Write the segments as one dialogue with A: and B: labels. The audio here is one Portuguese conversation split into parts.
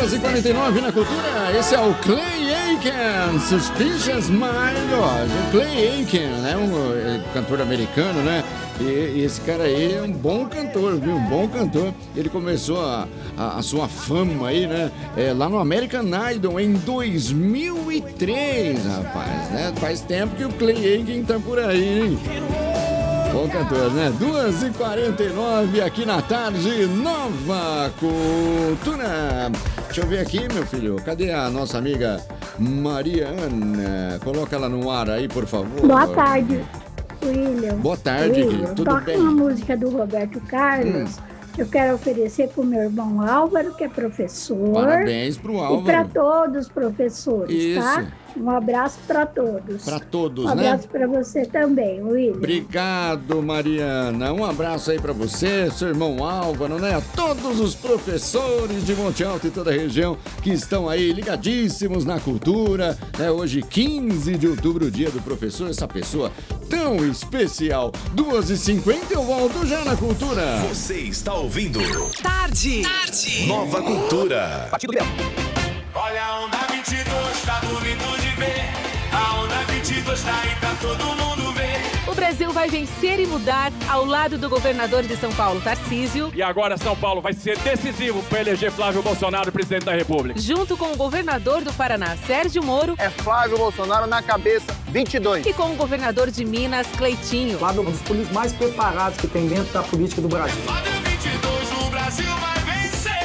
A: 2h49 na cultura. Esse é o Clay Aiken, Suspicious Mind. O Clay Aiken, né? Um cantor americano, né? E esse cara aí é um bom cantor, viu? Um bom cantor. Ele começou a sua fama aí, né? Lá no American Idol em 2003, rapaz, né? Faz tempo que o Clay Aiken tá por aí, hein? Bom cantor, né? 2h49 aqui na tarde, Nova Cultura. Deixa eu ver aqui, meu filho. Cadê a nossa amiga Mariana? Coloca ela no ar aí, por favor.
B: Boa tarde, William.
A: Boa tarde,
B: William,
A: tudo
B: toca
A: bem?
B: uma música do Roberto Carlos. Eu quero oferecer para o meu irmão Álvaro, que é professor.
A: Parabéns pro Álvaro.
B: E para todos os professores,
A: Isso.
B: tá? Um abraço para todos.
A: Para todos,
B: um
A: né?
B: Um abraço para você também, William.
A: Obrigado, Mariana. Um abraço aí para você, seu irmão Álvaro, né? A todos os professores de Monte Alto e toda a região que estão aí ligadíssimos na cultura, né? Hoje, 15 de outubro, dia do professor, essa pessoa tão especial. 2h50, eu volto já na cultura.
C: Você está ouvindo
D: Tarde.
C: Nova Cultura.
D: Partido Leão.
E: Olha a onda 22, tá bonito de ver. A onda 22 tá aí pra todo mundo ver.
F: O Brasil vai vencer e mudar ao lado do governador de São Paulo, Tarcísio.
G: E agora São Paulo vai ser decisivo para eleger Flávio Bolsonaro presidente da República.
F: Junto com o governador do Paraná, Sérgio Moro.
H: É Flávio Bolsonaro na cabeça, 22.
F: E com o governador de Minas, Cleitinho.
I: Flávio é um dos políticos mais preparados que tem dentro da política do Brasil.
E: Flávio 22, o Brasil vai vencer.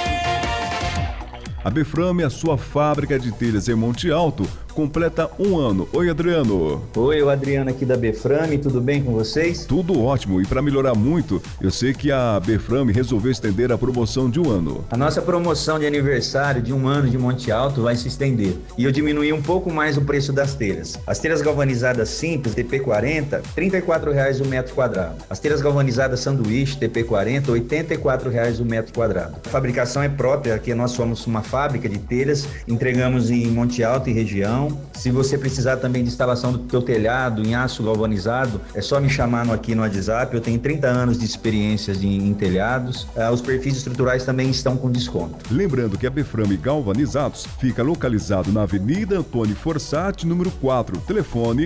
J: A Beframe, a sua fábrica de telhas em Monte Alto, completa 1 ano. Oi, Adriano.
K: Oi, o Adriano aqui da Beframe, tudo bem com vocês?
J: Tudo ótimo, e para melhorar muito, eu sei que a Beframe resolveu estender a promoção de 1 ano.
K: A nossa promoção de aniversário de 1 ano de Monte Alto vai se estender, e eu diminuí um pouco mais o preço das telhas. As telhas galvanizadas simples, TP40, R$ 34,00 o metro quadrado. As telhas galvanizadas sanduíche, TP40, R$ 84,00 o metro quadrado. A fabricação é própria, aqui nós somos uma fábrica de telhas, entregamos em Monte Alto e região. Se você precisar também de instalação do teu telhado em aço galvanizado, é só me chamar aqui no WhatsApp. Eu tenho 30 anos de experiência em telhados. Os perfis estruturais também estão com desconto.
J: Lembrando que a Beframe Galvanizados fica localizado na Avenida Antônio Fossati, número 4, telefone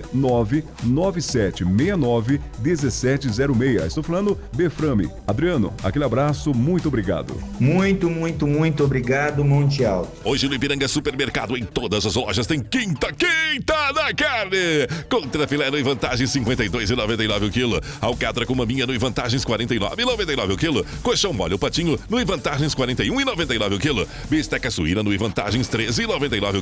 J: 997691706. Estou falando Beframe. Adriano, aquele abraço, muito obrigado.
K: Muito obrigado, Monte Alto.
C: Hoje no Ipiranga Supermercado, em todas as lojas, tem quinta na carne. Contra filé no Vantagens 52,99 o quilo. Alcatra com maminha no Vantagens 49,99 o quilo. Colchão mole o patinho no Vantagens 41,99 o quilo. Bisteca suína no Vantagens 13,99 o